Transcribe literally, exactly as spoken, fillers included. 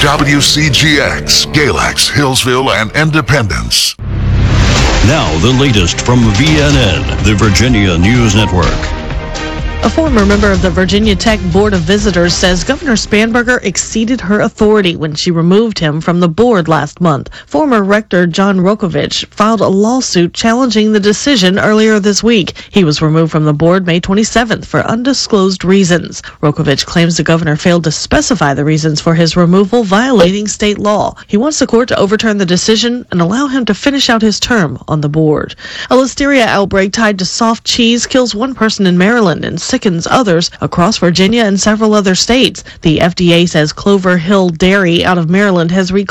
W C G X, Galax, Hillsville, and Independence. Now the latest from V N N, the Virginia News Network. A former member of the Virginia Tech Board of Visitors says Governor Spanberger exceeded her authority when she removed him from the board last month. Former Rector John Rokovich filed a lawsuit challenging the decision earlier this week. He was removed from the board May twenty-seventh for undisclosed reasons. Rokovich claims the governor failed to specify the reasons for his removal, violating state law. He wants the court to overturn the decision and allow him to finish out his term on the board. A listeria outbreak tied to soft cheese kills one person in Maryland and sickens others across Virginia and several other states. The F D A says Clover Hill Dairy out of Maryland has